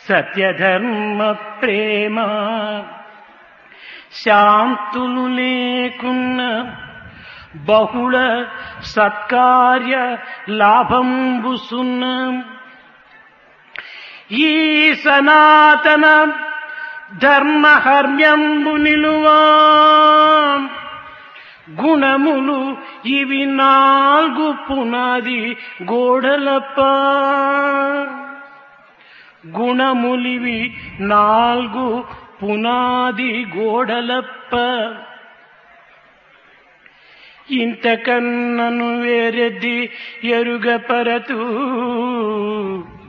సత్యధర్మ ప్రేమ శాంతులు లేకున్న బహుళ సత్కార్య లాభంబుసున్న ఈ సనాతన ధర్మహర్మ్యంబు నిలువా గుణములు ఇవి 4 పునాది గోడలప్ప. గుణములివి 4 పునాది గోడలప్ప. ఇంతకన్నను వేరెద్ది ఎరుగపరతు